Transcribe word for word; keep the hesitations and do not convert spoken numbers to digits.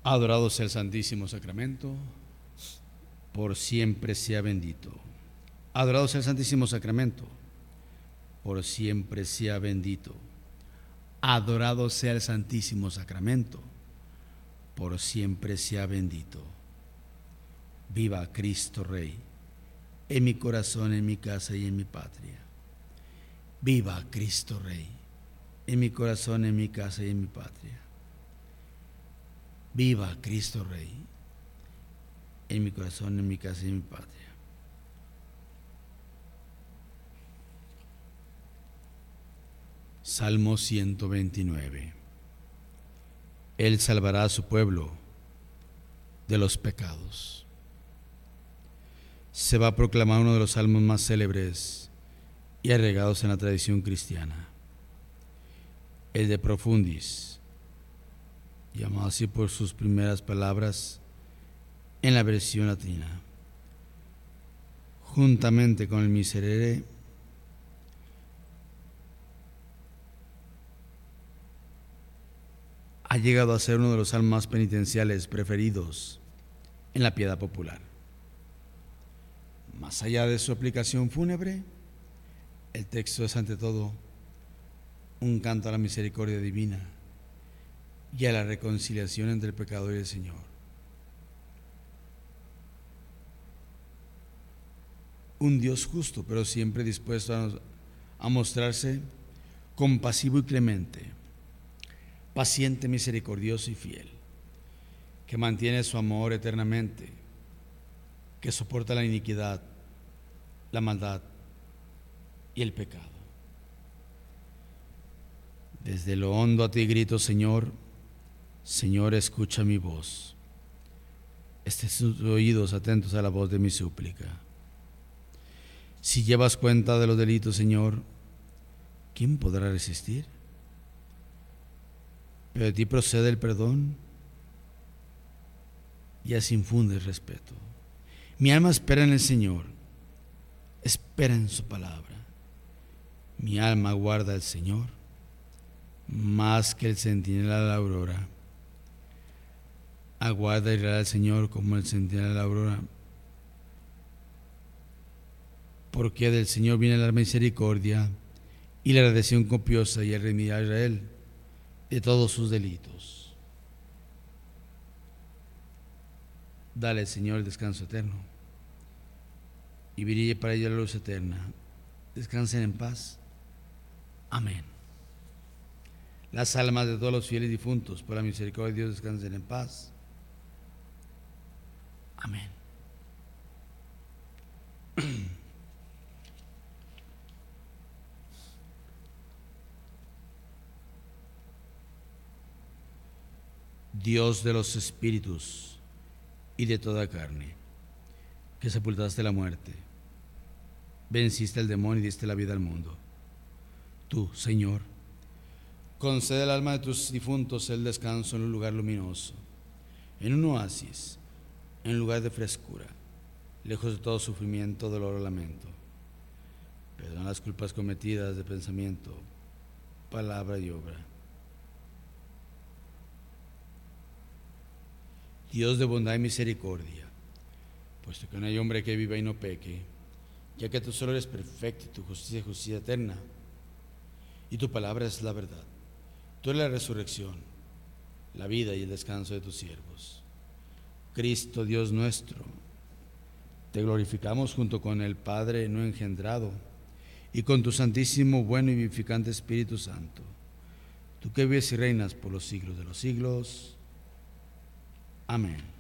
Adorado sea el Santísimo Sacramento, por siempre sea bendito. Adorado sea el Santísimo Sacramento, por siempre sea bendito. Adorado sea el Santísimo Sacramento, por siempre sea bendito. Viva Cristo Rey, en mi corazón, en mi casa y en mi patria. Viva Cristo Rey, en mi corazón, en mi casa y en mi patria. Viva Cristo Rey, en mi corazón, en mi casa y en mi patria. Salmo ciento veintinueve. Él salvará a su pueblo de los pecados. Se va a proclamar uno de los salmos más célebres y arraigados en la tradición cristiana, el de Profundis, llamado así por sus primeras palabras en la versión latina. Juntamente con el Miserere, ha llegado a ser uno de los salmos más penitenciales preferidos en la piedad popular. Más allá de su aplicación fúnebre, el texto es ante todo un canto a la misericordia divina y a la reconciliación entre el pecador y el Señor. Un Dios justo, pero siempre dispuesto a, a mostrarse compasivo y clemente, paciente, misericordioso y fiel, que mantiene su amor eternamente, que soporta la iniquidad, la maldad y el pecado. Desde lo hondo a ti grito, Señor, Señor, escucha mi voz. Estén tus oídos atentos a la voz de mi súplica. Si llevas cuenta de los delitos, Señor, ¿quién podrá resistir? Pero de ti procede el perdón y así infundes respeto. Mi alma espera en el Señor, espera en su palabra. Mi alma guarda al Señor más que el centinela de la aurora. Aguarda Israel al Señor como el centinela de la aurora, porque del Señor viene la misericordia y la redención copiosa y el redimir a Israel de todos sus delitos. Dale, Señor, el descanso eterno y brille para ellos la luz eterna. Descansen en paz. Amén. Las almas de todos los fieles difuntos, por la misericordia de Dios, descansen en paz. Amén. Dios de los espíritus y de toda carne, que sepultaste la muerte, venciste al demonio y diste la vida al mundo. Tú, Señor, concede al alma de tus difuntos el descanso en un lugar luminoso, en un oasis, en un lugar de frescura, lejos de todo sufrimiento, dolor o lamento. Perdona las culpas cometidas de pensamiento, palabra y obra. Dios de bondad y misericordia, puesto que no hay hombre que viva y no peque, ya que tú solo eres perfecto y tu justicia es justicia eterna, y tu palabra es la verdad. Tú eres la resurrección, la vida y el descanso de tus siervos. Cristo, Dios nuestro, te glorificamos junto con el Padre no engendrado y con tu santísimo, bueno y vivificante Espíritu Santo, tú que vives y reinas por los siglos de los siglos. Amén.